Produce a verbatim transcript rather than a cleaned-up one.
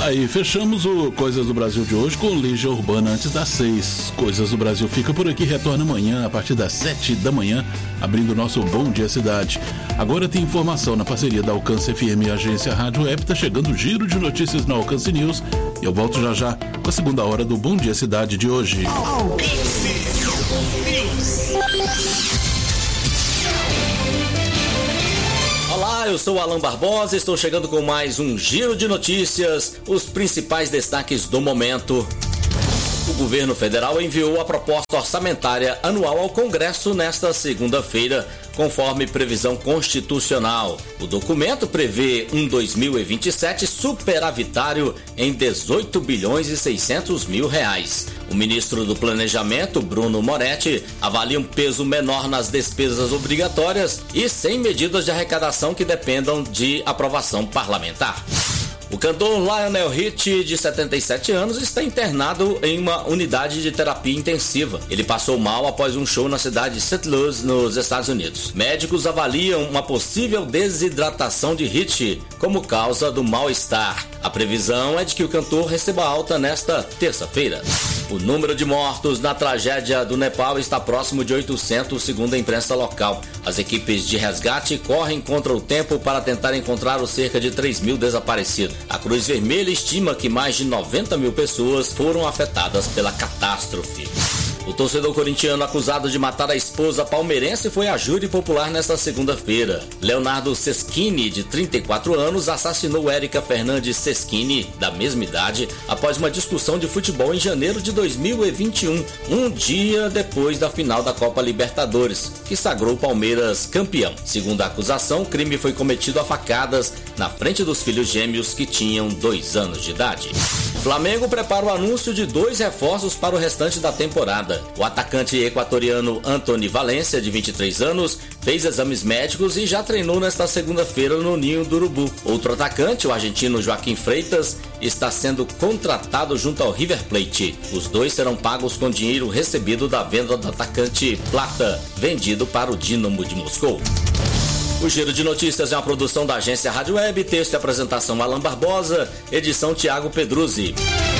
Aí, fechamos o Coisas do Brasil de hoje com Legião Urbana antes das seis. Coisas do Brasil fica por aqui, retorna amanhã a partir das sete da manhã, abrindo o nosso Bom Dia Cidade. Agora tem informação na parceria da Alcance F M e Agência Rádio Web. Tá chegando o giro de notícias na Alcance News. E eu volto já já com a segunda hora do Bom Dia Cidade de hoje. Alcance News. Olá, eu sou o Alan Barbosa, estou chegando com mais um giro de notícias, os principais destaques do momento. O governo federal enviou a proposta orçamentária anual ao Congresso nesta segunda-feira, conforme previsão constitucional. O documento prevê um dois mil e vinte e sete superavitário em dezoito bilhões e seiscentos mil reais. O ministro do Planejamento, Bruno Moretti, avalia um peso menor nas despesas obrigatórias e sem medidas de arrecadação que dependam de aprovação parlamentar. O cantor Lionel Richie, de setenta e sete anos, está internado em uma unidade de terapia intensiva. Ele passou mal após um show na cidade de Saint Louis, nos Estados Unidos. Médicos avaliam uma possível desidratação de Richie como causa do mal-estar. A previsão é de que o cantor receba alta nesta terça-feira. O número de mortos na tragédia do Nepal está próximo de oitocentos, segundo a imprensa local. As equipes de resgate correm contra o tempo para tentar encontrar os cerca de três mil desaparecidos. A Cruz Vermelha estima que mais de noventa mil pessoas foram afetadas pela catástrofe. O torcedor corintiano acusado de matar a esposa palmeirense foi a júri popular nesta segunda-feira. Leonardo Seschini, de trinta e quatro anos, assassinou Érica Fernandes Seschini, da mesma idade, após uma discussão de futebol em janeiro de dois mil e vinte e um, um dia depois da final da Copa Libertadores, que sagrou o Palmeiras campeão. Segundo a acusação, o crime foi cometido a facadas na frente dos filhos gêmeos que tinham dois anos de idade. Flamengo prepara o anúncio de dois reforços para o restante da temporada. O atacante equatoriano Antony Valência, de vinte e três anos, fez exames médicos e já treinou nesta segunda-feira no Ninho do Urubu. Outro atacante, o argentino Joaquim Freitas, está sendo contratado junto ao River Plate. Os dois serão pagos com dinheiro recebido da venda do atacante Plata, vendido para o Dínamo de Moscou. O Giro de Notícias é uma produção da Agência Rádio Web, texto e apresentação Alan Barbosa, edição Tiago Pedruzzi.